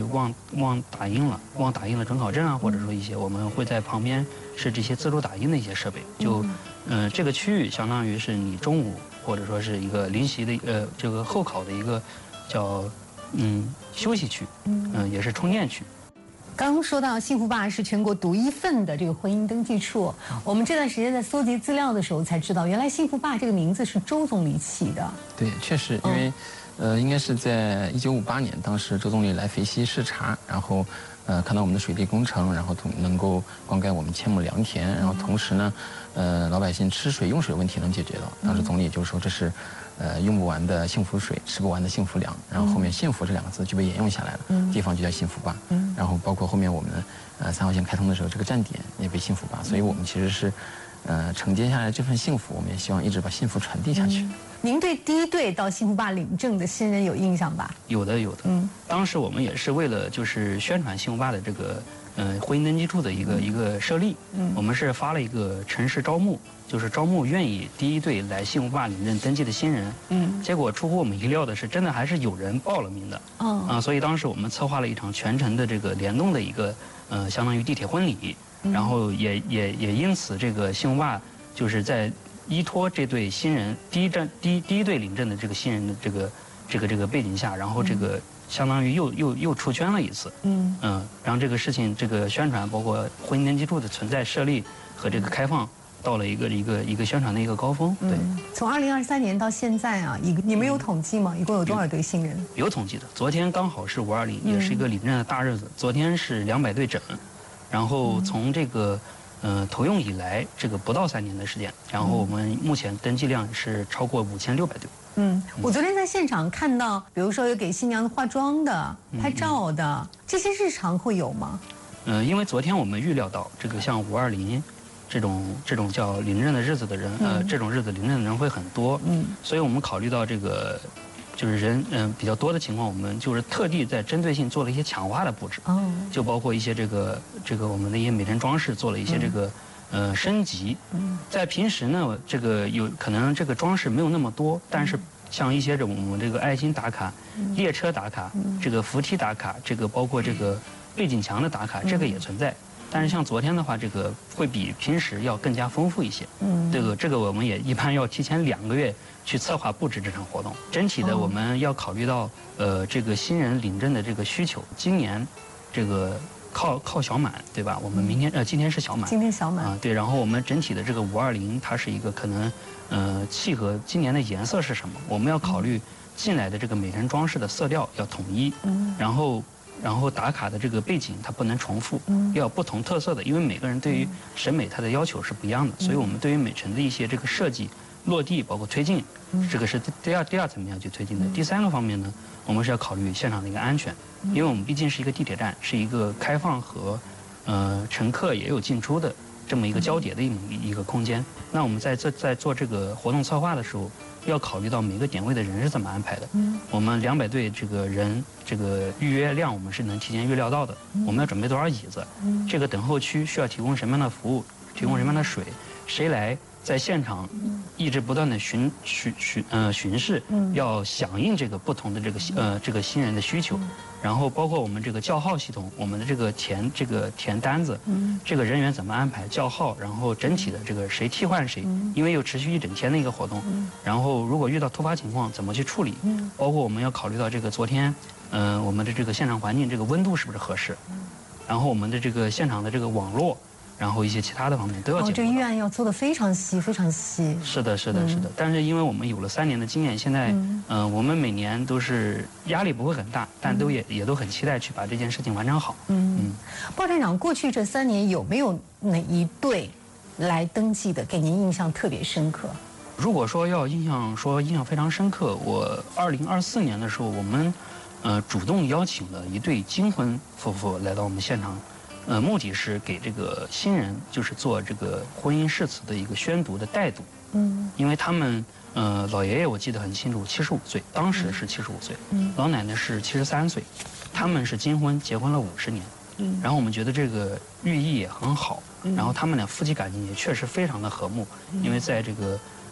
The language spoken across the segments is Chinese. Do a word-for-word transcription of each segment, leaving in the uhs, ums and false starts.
忘忘打印了，忘打印了准考证啊，或者说一些我们会在旁边设置一些自助打印的一些设备。就，嗯、呃，这个区域相当于是你中午或者说是一个临习的呃这个候考的一个叫嗯休息区，嗯、呃，也是充电区。 刚刚说到幸福坝是全国独一份的这个婚姻登记处，我们这段时间在搜集资料的时候才知道，原来幸福坝这个名字是周总理起的。 对，确实，因为，呃，应该是在一九五八年，当时周总理来肥西视察，然后，呃，看到我们的水利工程，然后同能够灌溉我们千亩良田，然后同时呢，呃，老百姓吃水用水问题能解决到，当时总理就说这是。呃，用不完的幸福水，吃不完的幸福粮，然后后面“幸福”这两个字就被沿用下来了，嗯、地方就叫幸福坝。嗯、然后包括后面我们呃三号线开通的时候，这个站点也被幸福坝，所以我们其实是，呃，承接下来这份幸福，我们也希望一直把幸福传递下去。嗯、 您对第一对到幸福坝领证的新人有印象吧？ 有的，有的。嗯，当时我们也是为了就是宣传幸福坝的这个。呃，婚姻登记处的一个、嗯、一个设立，嗯，我们是发了一个城市招募，就是招募愿意第一对来幸福坝领证登记的新人，嗯，结果出乎我们意料的是，真的还是有人报了名的，哦，啊，所以当时我们策划了一场全程的这个联动的一个，呃，相当于地铁婚礼，嗯、然后也也也因此这个幸福坝就是在依托这对新人第一站第一第一对领证的这个新人的这个这个这个背景下，然后这个。嗯相当于又又又出圈了一次，嗯嗯，然后这个事情，这个宣传，包括婚姻登记处的存在、设立和这个开放，到了一个一个一个宣传的一个高峰。对， 嗯、从二零二三年到现在啊，一个你们有统计吗？一共有多少对新人？ 有统计的，昨天刚好是五二零，也是一个领证的大日子。昨天是两百对整，然后从这个呃投用以来，这个不到三年的时间，然后我们目前登记量是超过五千六百对。 嗯，我昨天在现场看到，比如说有给新娘子化妆的、拍照的，嗯、这些日常会有吗？ 呃，因为昨天我们预料到，这个像五二零这种这种叫领证的日子的人，嗯、呃，这种日子领证的人会很多，嗯，所以我们考虑到这个就是人嗯、呃、比较多的情况，我们就是特地在针对性做了一些强化的布置，哦，就包括一些这个这个我们的一些美陈装饰做了一些这个。嗯呃，升级，在平时呢，这个有可能这个装饰没有那么多，但是像一些这种我们这个爱心打卡、列车打卡、这个扶梯打卡，这个包括这个背景墙的打卡，这个也存在。但是像昨天的话，这个会比平时要更加丰富一些。嗯，这个这个我们也一般要提前两个月去策划布置这场活动。整体的我们要考虑到呃这个新人领证的这个需求，今年这个。靠靠小满，对吧？我们明天呃，今天是小满， 今天小满啊，对。然后我们整体的这个五二零，它是一个可能，呃，契合今年的颜色是什么？我们要考虑进来的这个美陈装饰的色调要统一，嗯，然后然后打卡的这个背景它不能重复，嗯，要不同特色的，因为每个人对于审美它的要求是不一样的，所以我们对于美陈的一些这个设计、落地包括推进，这个是第二第二层面要去推进的。第三个方面呢，我们是要考虑现场的一个安全。因为我们毕竟是一个地铁站，是一个开放和，呃，乘客也有进出的这么一个交叠的一一个空间。那我们在这在做这个活动策划的时候，要考虑到每个点位的人是怎么安排的。嗯，我们两百对这个人这个预约量，我们是能提前预料到的。我们要准备多少椅子？嗯，这个等候区需要提供什么样的服务？提供什么样的水？谁来？在现场一直不断的巡巡巡呃巡视，要响应这个不同的这个呃这个新人的需求，然后包括我们这个叫号系统，我们的这个填这个填单子，这个人员怎么安排叫号，然后整体的这个谁替换谁，因为有持续一整天的一个活动，然后如果遇到突发情况怎么去处理，包括我们要考虑到这个昨天，呃我们的这个现场环境这个温度是不是合适，然后我们的这个现场的这个网络。然后一些其他的方面都要解决。哦， 这预案要做得非常细，非常细。 是的，是的，是的。嗯、但是因为我们有了三年的经验，现在，嗯、呃，我们每年都是压力不会很大，但都也、嗯、也都很期待去把这件事情完成好。嗯嗯。鲍站长，过去这三年有没有哪一对来登记的给您印象特别深刻？ 如果说要印象说印象非常深刻，我二零二四年的时候，我们，呃，主动邀请了一对金婚夫妇来到我们现场。呃，目的是给这个新人，就是做这个婚姻誓词的一个宣读的带读。嗯，因为他们，呃，老爷爷我记得很清楚，七十五岁，当时是七十五岁，嗯，老奶奶是七十三岁，他们是金婚，结婚了五十年。嗯，然后我们觉得这个寓意也很好，然后他们俩夫妻感情也确实非常的和睦，因为在这个，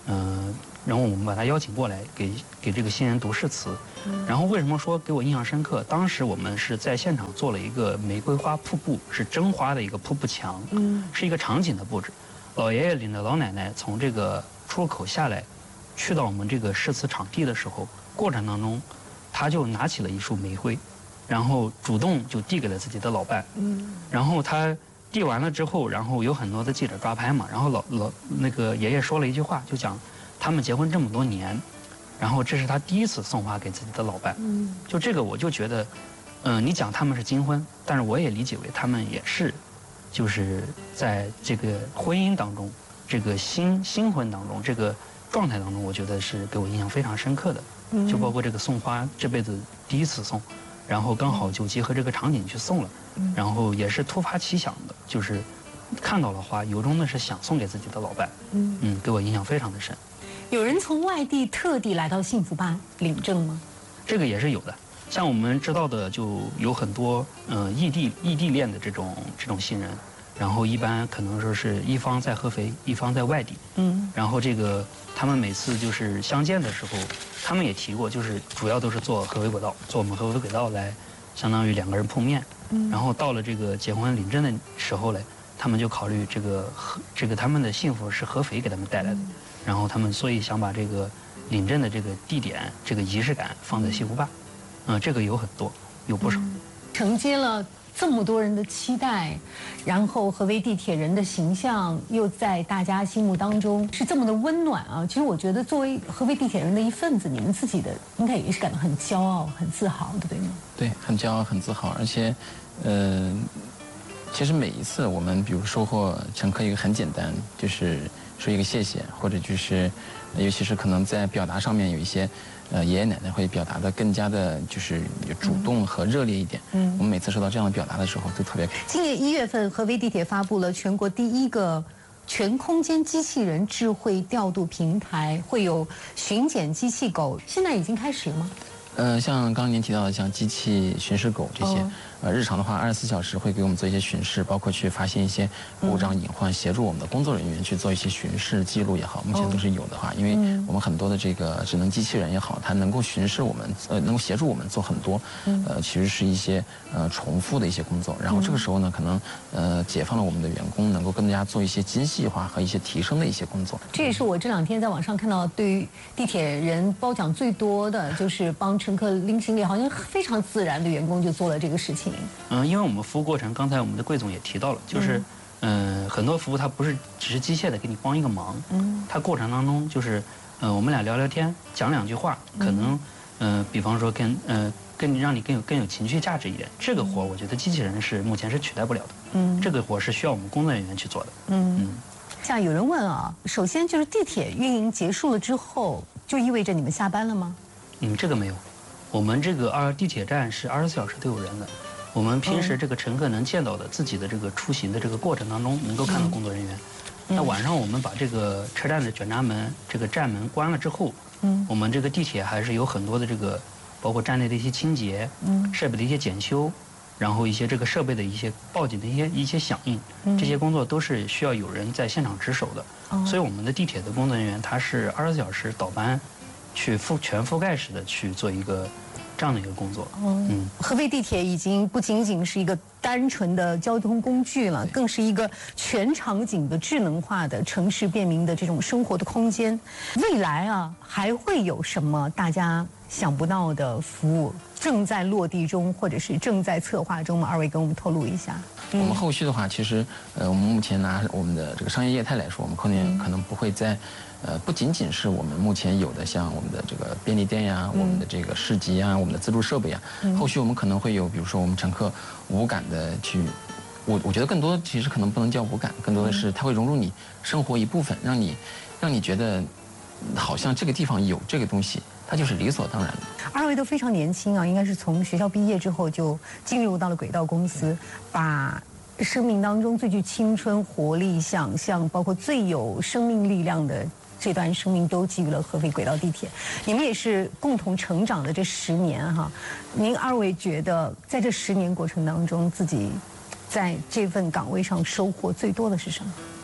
嗯，然后我们把他邀请过来，给给这个新人读誓词。然后为什么说给我印象深刻？当时我们是在现场做了一个玫瑰花瀑布，是真花的一个瀑布墙，嗯，是一个场景的布置。老爷爷领着老奶奶从这个出入口下来，去到我们这个誓词场地的时候，过程当中，他就拿起了一束玫瑰，然后主动就递给了自己的老伴，嗯，然后他递完了之后，然后有很多的记者抓拍嘛，然后老老那个爷爷说了一句话，就讲他们结婚这么多年，然后这是他第一次送花给自己的老伴，嗯，就这个我就觉得，嗯、呃，你讲他们是金婚，但是我也理解为他们也是，就是在这个婚姻当中，这个新新婚当中这个状态当中，我觉得是给我印象非常深刻的，就包括这个送花，这辈子第一次送。然后刚好就结合这个场景去送了，然后也是突发奇想的，就是看到了花，由衷的是想送给自己的老伴，嗯嗯，给我印象非常的深。 有人从外地特地来到幸福坝领证吗？ 这个也是有的，像我们知道的就有很多呃异地异地恋的这种这种新人，然后一般可能说是一方在合肥，一方在外地，嗯，然后这个他们每次就是相见的时候，他们也提过，就是主要都是坐合肥轨道，坐我们合肥轨道来，相当于两个人碰面，嗯，然后到了这个结婚领证的时候嘞，他们就考虑这个合这个他们的幸福是合肥给他们带来的，然后他们所以想把这个领证的这个地点这个仪式感放在幸福坝，嗯，这个有很多，有不少， 承接了这么多人的期待，然后合肥地铁人的形象又在大家心目当中是这么的温暖啊！其实我觉得，作为合肥地铁人的一份子，你们自己的应该也是感到很骄傲、很自豪的，对吗？ 对，很骄傲、很自豪，而且，呃，其实每一次我们比如收获乘客一个很简单，就是说一个谢谢，或者就是，尤其是可能在表达上面有一些。呃，爷爷奶奶会表达的更加的，就是主动和热烈一点。嗯，我们每次收到这样的表达的时候，都特别开心。 今年一月份，合肥地铁发布了全国第一个全空间机器人智慧调度平台，会有巡检机器狗，现在已经开始了吗？ 呃，像刚刚您提到的，像机器巡视狗这些，哦、呃，日常的话，二十四小时会给我们做一些巡视，包括去发现一些故障隐患，嗯、协助我们的工作人员去做一些巡视记录也好，目前都是有的话，因为我们很多的这个智能机器人也好，它能够巡视我们，呃，能够协助我们做很多，呃，其实是一些呃重复的一些工作，然后这个时候呢，可能呃解放了我们的员工，能够更加做一些精细化和一些提升的一些工作。 这也是我这两天在网上看到，对于地铁人褒奖最多的就是帮乘客拎行李，好像非常自然的员工就做了这个事情。 嗯，因为我们服务过程，刚才我们的桂总也提到了，就是，嗯、呃，很多服务它不是只是机械的给你帮一个忙，嗯，它过程当中就是，呃，我们俩聊聊天，讲两句话，可能，嗯、呃，比方说跟，呃，更让你更有更有情绪价值一点，这个活我觉得机器人是目前是取代不了的，嗯，这个活是需要我们工作人员去做的，嗯嗯。 像有人问啊，首先就是地铁运营结束了之后，就意味着你们下班了吗？ 嗯，这个没有。我们这个二地铁站是二十四小时都有人的，我们平时这个乘客能见到的自己的这个出行的这个过程当中，能够看到工作人员。嗯、那晚上我们把这个车站的卷闸门、这个站门关了之后，嗯，我们这个地铁还是有很多的这个，包括站内的一些清洁，嗯，设备的一些检修，然后一些这个设备的一些报警的一些一些响应，嗯、这些工作都是需要有人在现场值守的。哦、所以我们的地铁的工作人员他是二十四小时倒班。去覆全覆盖式的去做一个这样的一个工作。 嗯，合肥地铁已经不仅仅是一个单纯的交通工具了，更是一个全场景的智能化的城市便民的这种生活的空间。未来啊，还会有什么大家想不到的服务正在落地中，或者是正在策划中吗？二位跟我们透露一下。 我们后续的话，其实呃，我们目前拿我们的这个商业业态来说，我们后面可能不会在。呃，不仅仅是我们目前有的像我们的这个便利店呀，嗯、我们的这个市集啊，我们的自助设备啊，嗯、后续我们可能会有，比如说我们乘客无感的去，我我觉得更多其实可能不能叫无感，更多的是它会融入你生活一部分，让你让你觉得好像这个地方有这个东西，它就是理所当然的。 二位都非常年轻啊，应该是从学校毕业之后就进入到了轨道公司，把生命当中最具青春活力、想象，包括最有生命力量的这段生命都给予了合肥轨道地铁。你们也是共同成长的这十年哈，您二位觉得在这十年过程当中，自己在这份岗位上收获最多的是什么？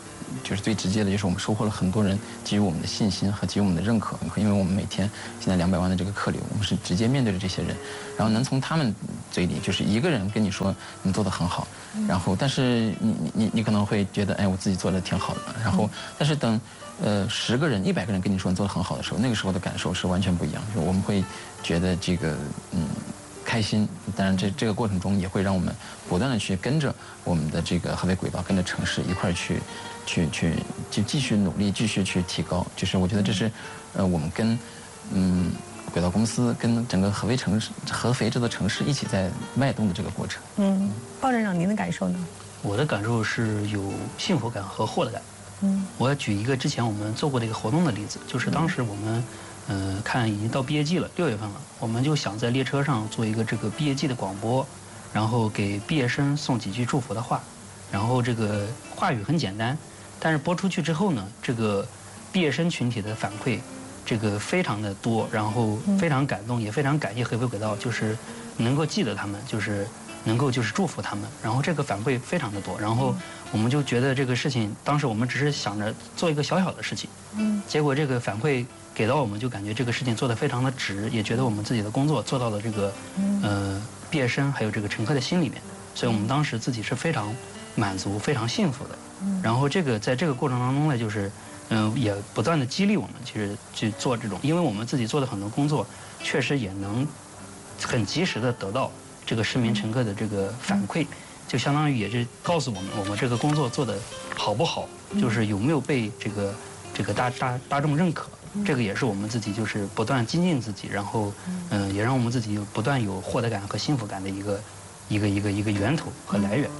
就是最直接的，就是我们收获了很多人给予我们的信心和给予我们的认可。因为我们每天现在两百万的这个客流，我们是直接面对着这些人，然后能从他们嘴里，就是一个人跟你说你做得很好，然后但是你你你可能会觉得，哎，我自己做的挺好的，然后但是等呃十个人、一百个人跟你说你做得很好的时候，那个时候的感受是完全不一样，就是我们会觉得这个嗯。开心，当然这这个过程中也会让我们不断的去跟着我们的这个合肥轨道，跟着城市一块儿去，去去就继续努力，继续去提高。就是我觉得这是，呃，我们跟嗯轨道公司跟整个合肥城市、合肥这座城市一起在脉动的这个过程。 嗯，鲍站长，您的感受呢？ 我的感受是有幸福感和获得感。 嗯， 我要举一个之前我们做过的一个活动的例子，就是当时我们。嗯、呃，看已经到毕业季了，六月份了，我们就想在列车上做一个这个毕业季的广播，然后给毕业生送几句祝福的话，然后这个话语很简单，但是播出去之后呢，这个毕业生群体的反馈，这个非常的多，然后非常感动，也非常感谢合肥轨道，就是能够记得他们，就是能够就是祝福他们，然后这个反馈非常的多，然后我们就觉得这个事情，当时我们只是想着做一个小小的事情，嗯，结果这个反馈。给到我们就感觉这个事情做得非常的值，也觉得我们自己的工作做到了这个，呃，毕业生还有这个乘客的心里面，所以我们当时自己是非常满足、非常幸福的。然后这个在这个过程当中呢，就是，嗯、呃，也不断的激励我们，其实去做这种，因为我们自己做的很多工作，确实也能很及时的得到这个市民乘客的这个反馈，就相当于也是告诉我们，我们这个工作做得好不好，就是有没有被这个这个大大大众认可。这个也是我们自己就是不断精进自己，然后，嗯、呃，也让我们自己不断有获得感和幸福感的一个一个一个一个源头和来源。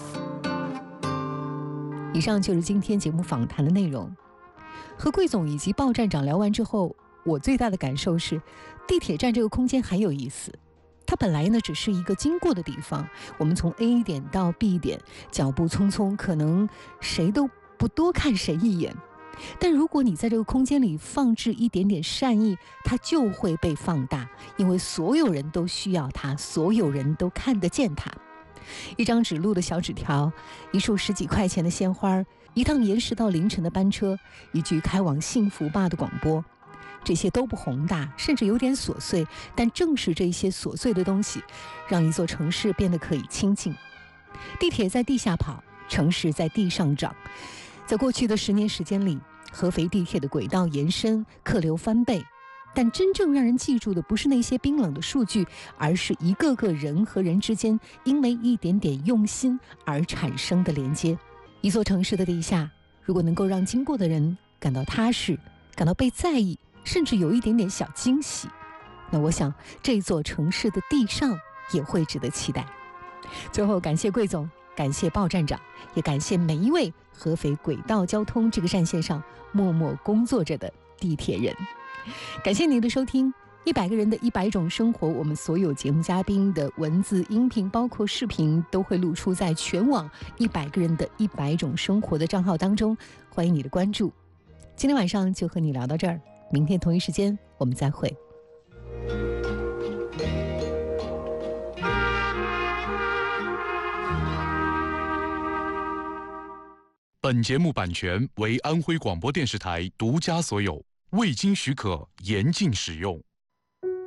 以上就是今天节目访谈的内容。和桂总以及鲍站长聊完之后，我最大的感受是，地铁站这个空间很有意思。它本来呢只是一个经过的地方，我们从 A 点到 B 点，脚步匆匆，可能谁都不多看谁一眼。但如果你在这个空间里放置一点点善意，它就会被放大，因为所有人都需要它，所有人都看得见它。一张指路的小纸条，一束十几块钱的鲜花，一趟延时到凌晨的班车，一句开往幸福吧的广播，这些都不宏大，甚至有点琐碎，但正是这些琐碎的东西，让一座城市变得可以亲近。地铁在地下跑，城市在地上长。在过去的十年时间里，合肥地铁的轨道延伸，客流翻倍，但真正让人记住的不是那些冰冷的数据，而是一个个人和人之间因为一点点用心而产生的连接。一座城市的地下，如果能够让经过的人感到踏实，感到被在意，甚至有一点点小惊喜，那我想这座城市的地上也会值得期待。最后感谢桂总，感谢鲍站长，也感谢每一位合肥轨道交通这个战线上默默工作着的地铁人。感谢您的收听，一百个人的一百种生活，我们所有节目嘉宾的文字、音频，包括视频，都会露出在全网一百个人的一百种生活的账号当中，欢迎你的关注。今天晚上就和你聊到这儿，明天同一时间我们再会。 本节目版权为安徽广播电视台独家所有，未经许可严禁使用。